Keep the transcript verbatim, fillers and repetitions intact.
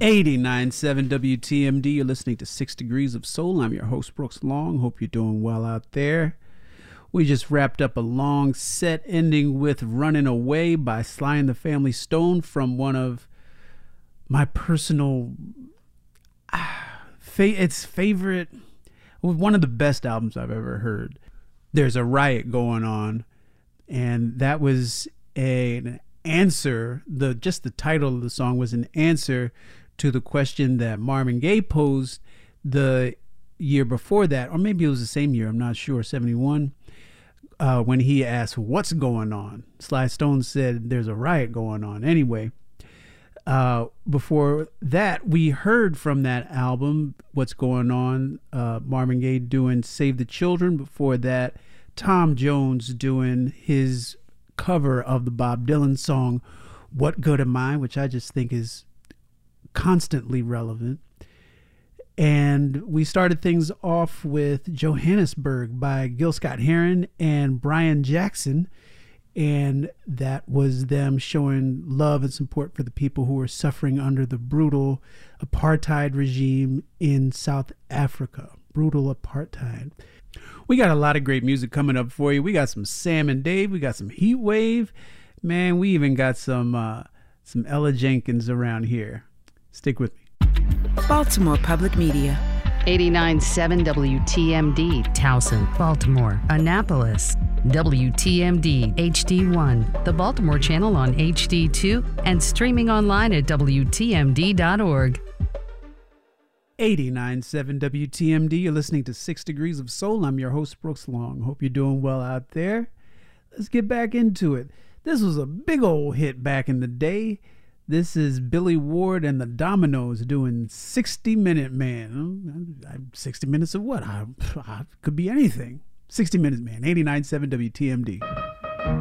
eighty-nine point seven W T M D. You're listening to Six Degrees of Soul. I'm your host, Brooks Long. Hope you're doing well out there. We just wrapped up a long set ending with Running Away by Sly and the Family Stone from one of my personal, ah, fa- it's favorite, one of the best albums I've ever heard. There's a riot going on, and that was a, an answer. The just the title of the song was an answer to the question that Marvin Gaye posed the year before that, or maybe it was the same year, I'm not sure, seventy-one, uh, when he asked, "What's going on?" Sly Stone said, "There's a riot going on." Anyway, uh, before that, we heard from that album, "What's Going On," uh, Marvin Gaye doing "Save the Children." Before that, Tom Jones doing his cover of the Bob Dylan song "What Good Am I," which I just think is constantly relevant. And we started things off with "Johannesburg" by Gil Scott-Heron and Brian Jackson, and that was them showing love and support for the people who were suffering under the brutal apartheid regime in South Africa. Brutal apartheid. We got a lot of great music coming up for you. We got some Sam and Dave. We got some Heat Wave. Man, we even got some uh, some Ella Jenkins around here. Stick with me. Baltimore Public Media. eighty-nine point seven W T M D. Towson, Baltimore, Annapolis. W T M D H D one, the Baltimore channel on H D two, and streaming online at W T M D dot org. eighty-nine point seven W T M D. You're listening to Six Degrees of Soul. I'm your host, Brooks Long. Hope you're doing well out there. Let's get back into it. This was a big old hit back in the day. This is Billy Ward and the Dominoes doing sixty minute Man. sixty minutes of what? I, I could be anything. sixty minutes Man. eighty-nine point seven W T M D.